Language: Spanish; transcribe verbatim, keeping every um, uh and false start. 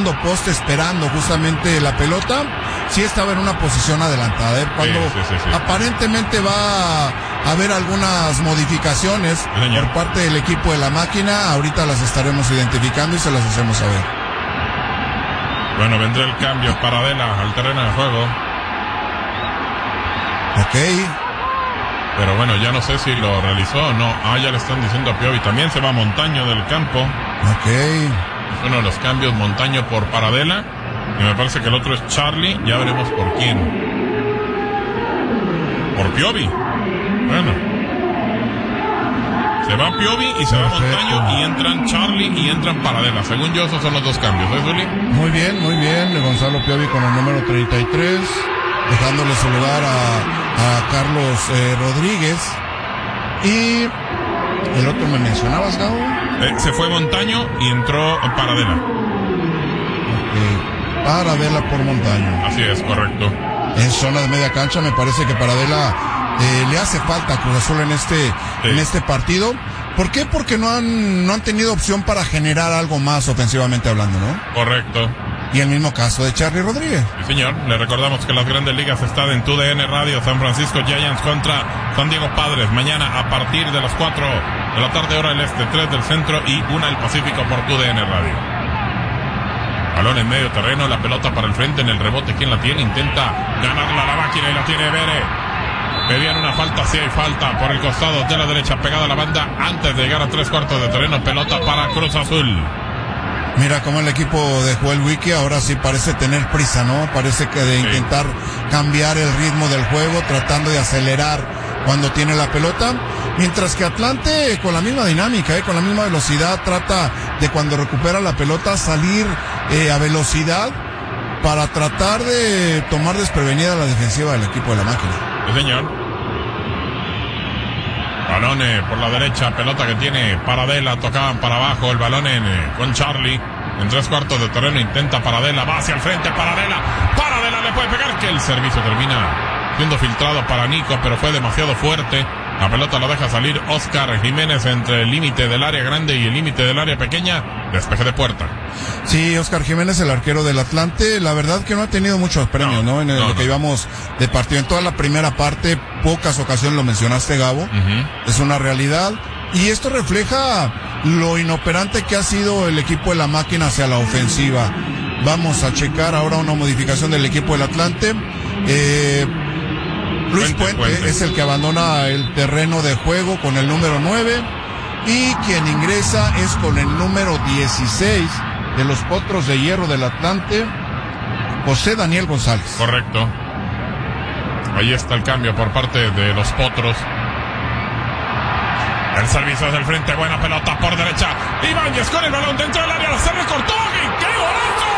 segundo poste esperando justamente la pelota, sí estaba en una posición adelantada. ¿eh? Cuando sí, sí, sí, sí. aparentemente va a haber algunas modificaciones sí, por parte del equipo de la máquina, ahorita las estaremos identificando y se las hacemos saber. Bueno, vendrá el cambio para Adela al terreno de juego. Ok. Pero bueno, ya no sé si lo realizó o no. Ah, ya le están diciendo a Piovi. También se va Montaño del campo. Ok. Es uno de los cambios, Montaño por Paradela. Y me parece que el otro es Charlie. Ya veremos por quién. Por Piovi. Bueno. Se va Piovi y se va Montaño y entran Charlie y entran Paradela. Según yo, esos son los dos cambios, ¿eh, Zuli? Muy bien, muy bien. Gonzalo Piovi con el número treinta y tres. Dejándole su lugar a, a Carlos eh, Rodríguez. Y el otro me mencionabas, Gabo. Eh, se fue Montaño y entró Paradela. Okay. Paradela por Montaño. Así es, correcto. En zona de media cancha me parece que Paradela eh, le hace falta a Cruz Azul en este, sí. en este partido. ¿Por qué? Porque no han, no han tenido opción para generar algo más ofensivamente hablando, ¿no? Correcto. Y el mismo caso de Charlie Rodríguez. Sí, señor. Le recordamos que las Grandes Ligas están en T U D N Radio. San Francisco Giants contra San Diego Padres. Mañana a partir de las cuatro de la tarde, hora del este, tres del centro y una del Pacífico por T U D N Radio. Balón en medio terreno, la pelota para el frente en el rebote. ¿Quién la tiene? Intenta ganarla a la máquina y la tiene Bere. Pedían una falta, sí hay falta por el costado de la derecha, pegada a la banda antes de llegar a tres cuartos de terreno. Pelota para Cruz Azul. Mira cómo el equipo de Joel Wiki ahora sí parece tener prisa, ¿no? Parece que de sí. intentar cambiar el ritmo del juego, tratando de acelerar cuando tiene la pelota. Mientras que Atlante con la misma dinámica, ¿eh? Con la misma velocidad, trata de cuando recupera la pelota salir eh, a velocidad para tratar de tomar desprevenida la defensiva del equipo de la máquina. Sí, señor. Balón eh, por la derecha, pelota que tiene Paradela, tocaban para abajo, el balón en, eh, con Charlie, en tres cuartos de terreno, intenta Paradela, va hacia el frente, Paradela, Paradela le puede pegar, que el servicio termina siendo filtrado para Nico, pero fue demasiado fuerte, la pelota la deja salir Oscar Jiménez entre el límite del área grande y el límite del área pequeña, despeje de puerta. Sí, Oscar Jiménez, el arquero del Atlante, la verdad que no ha tenido muchos premios, ¿no? ¿no? En el, no, lo que no. íbamos de partido, en toda la primera parte, pocas ocasiones lo mencionaste, Gabo, uh-huh. es una realidad, y esto refleja lo inoperante que ha sido el equipo de la máquina hacia la ofensiva. Vamos a checar ahora una modificación del equipo del Atlante. Eh, Luis Puente, Puente, Puente es el que abandona el terreno de juego con el número nueve, y quien ingresa es con el número dieciséis de los Potros de Hierro del Atlante, José Daniel González. Correcto. Ahí está el cambio por parte de los Potros. El servicio del frente, buena pelota por derecha. Ibáñez con el balón dentro del área, se recortó. ¡Qué golazo!